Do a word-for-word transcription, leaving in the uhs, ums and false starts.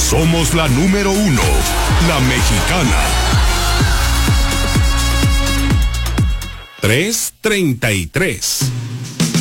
Somos la número uno, la mexicana. tres treinta y tres.